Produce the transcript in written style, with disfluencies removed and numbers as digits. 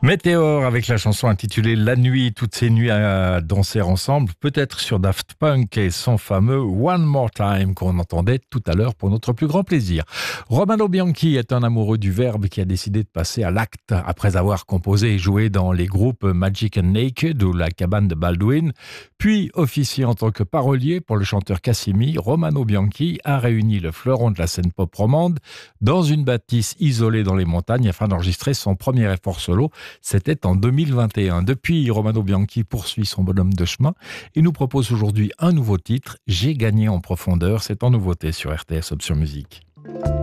Météor avec la chanson intitulée La nuit, toutes ces nuits à danser ensemble, peut-être sur Daft Punk et son fameux One More Time qu'on entendait tout à l'heure pour notre plus grand plaisir. Romano Bianchi est un amoureux du verbe qui a décidé de passer à l'acte après avoir composé et joué dans les groupes Magic and Naked ou La Cabane de Baldwin, puis officié en tant que parolier pour le chanteur Cassimi. Romano Bianchi a réuni le fleuron de la scène pop romande dans une bâtisse isolée dans les montagnes afin d'enregistrer son premier effort solo. C'était en 2021. Depuis, Romano Bianchi poursuit son bonhomme de chemin et nous propose aujourd'hui un nouveau titre, J'ai gagné en profondeur. C'est en nouveauté sur RTS Option Musique.